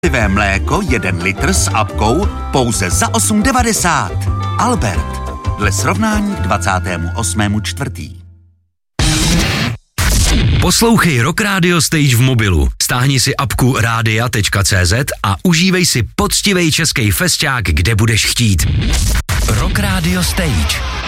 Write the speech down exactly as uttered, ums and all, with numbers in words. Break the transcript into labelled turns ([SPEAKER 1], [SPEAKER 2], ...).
[SPEAKER 1] Pivé mléko jeden litr s apkou pouze za osm devadesát. Albert. Dle srovnání k dvacátému osmému čtvrtý.
[SPEAKER 2] Poslouchej Rock Radio Stage v mobilu. Stáhni si apku rádia tečka cé zet a užívej si poctivej český fešťák, kde budeš chtít. Rock Radio Stage.